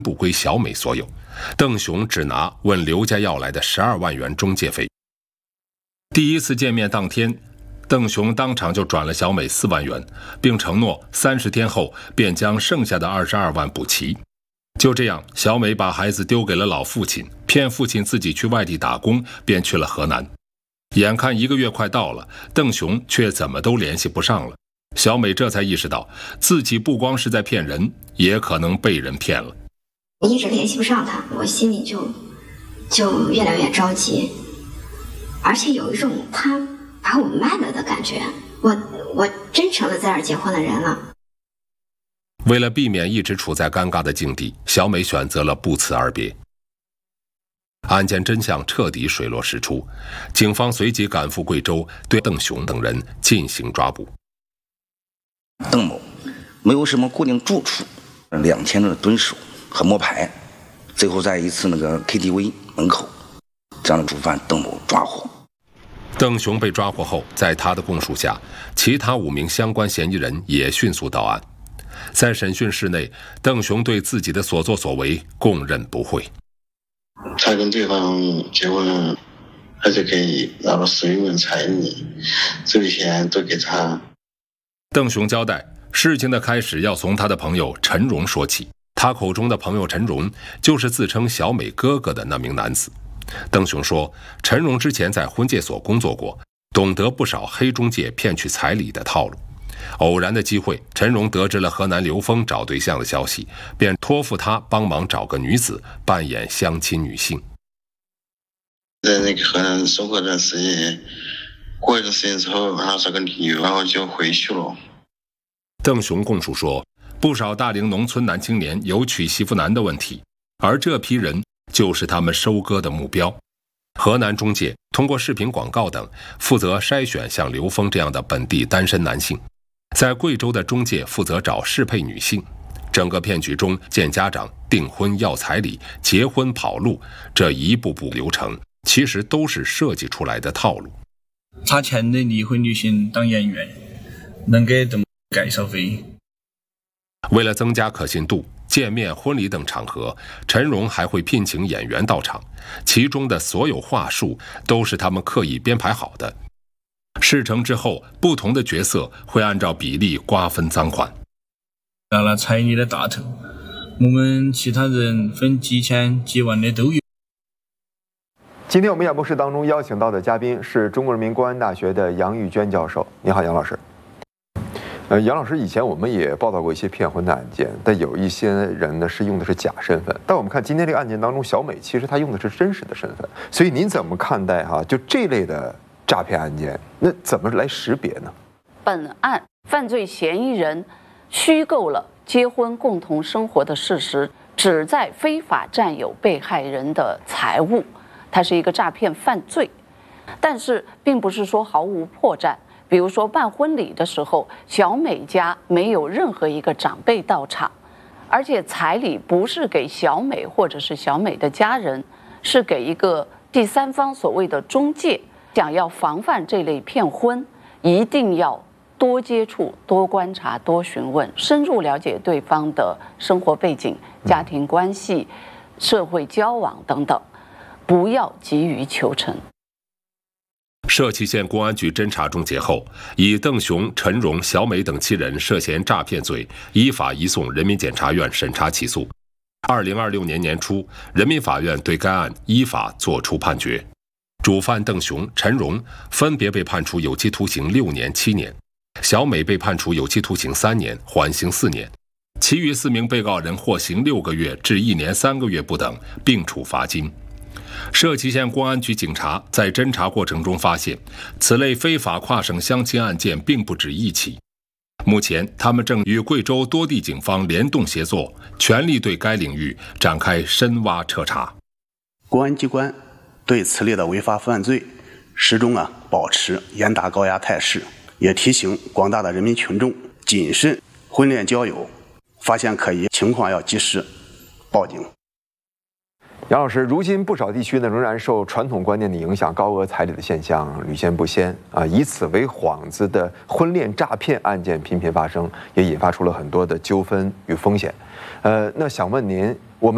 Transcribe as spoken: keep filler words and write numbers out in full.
不归小美所有，邓雄只拿问刘家要来的十二万元中介费。第一次见面当天，邓雄当场就转了小美四万元，并承诺三十天后便将剩下的二十二万补齐。就这样，小美把孩子丢给了老父亲，骗父亲自己去外地打工，便去了河南。眼看一个月快到了，邓雄却怎么都联系不上了。小美这才意识到，自己不光是在骗人，也可能被人骗了。 我一直联系不上他，我心里就就越来越着急，而且有一种他把我卖了的感觉。我我真成了在这儿结婚的人了。 为了避免一直处在尴尬的境地，小美选择了不辞而别。案件真相彻底水落石出，警方随即赶赴贵州，对邓雄等人进行抓捕。 邓某没有什么固定住处，两千的蹲守和摸排，最后在一次那个 K T V 门口，这样的主犯邓某抓获。 邓雄被抓获后，在他的供述下，其他五名相关嫌疑人也迅速到案。在审讯室内，邓雄对自己的所作所为供认不讳。 他跟对方结婚，而且给拿了十余万彩礼，这笔钱都给他。 邓雄交代，事情的开始要从他的朋友陈荣说起。他口中的朋友陈荣，就是自称小美哥哥的那名男子。邓雄说，陈荣之前在婚介所工作过，懂得不少黑中介骗取彩礼的套路。偶然的机会，陈荣得知了河南刘峰找对象的消息，便托付他帮忙找个女子扮演相亲女性。 在那个河南生活一段时间，过一段时间之后，然后找个理由，然后就回去了。 邓雄供述说，不少大龄农村男青年有娶媳妇难的问题，而这批人就是他们收割的目标。河南中介通过视频广告等，负责筛选像刘峰这样的本地单身男性。在贵州的中介负责找适配女性，整个骗局中见家长、订婚要彩礼、结婚跑路这一步步流程，其实都是设计出来的套路。 他钱的离婚女性当演员，能给邓介绍费。 为了增加可信度，见面、婚礼等场合，陈荣还会聘请演员到场，其中的所有话术都是他们刻意编排好的。事成之后，不同的角色会按照比例瓜分赃款。 拿了彩礼的大头，我们其他人分几千几万的都有。 今天我们演播室当中邀请到的嘉宾是中国人民公安大学的杨玉娟教授。你好，杨老师。呃，杨老师，以前我们也报道过一些骗婚的案件，但有一些人呢是用的是假身份。但我们看今天这个案件当中，小美其实她用的是真实的身份，所以您怎么看待哈、啊？就这类的诈骗案件，那怎么来识别呢？ 本案犯罪嫌疑人虚构了结婚共同生活的事实，旨在非法占有被害人的财物，它是一个诈骗犯罪。但是并不是说毫无破绽。比如说办婚礼的时候，小美家没有任何一个长辈到场，而且彩礼不是给小美或者是小美的家人，是给一个第三方所谓的中介。想要防范这类骗婚，一定要多接触、多观察、多询问，深入了解对方的生活背景、家庭关系、社会交往等等，不要急于求成。 社旗县公安局侦查终结后，以邓雄、陈荣、小美等七人涉嫌诈骗罪，依法移送人民检察院审查起诉。二零二六年年初，人民法院对该案依法作出判决，主犯邓雄、陈荣分别被判处有期徒刑六年、七年，小美被判处有期徒刑三年，缓刑四年，其余四名被告人获刑六个月至一年三个月不等，并处罚金。社旗县公安局警察在侦查过程中发现，此类非法跨省相亲案件并不止一起。目前，他们正与贵州多地警方联动协作，全力对该领域展开深挖彻查。 公安机关对此类的违法犯罪始终啊保持严打高压态势，也提醒广大的人民群众谨慎婚恋交友，发现可疑情况要及时报警。 杨老师，如今不少地区呢仍然受传统观念的影响，高额彩礼的现象屡见不鲜啊！以此为幌子的婚恋诈骗案件频频发生，也引发出了很多的纠纷与风险。呃，那想问您，我们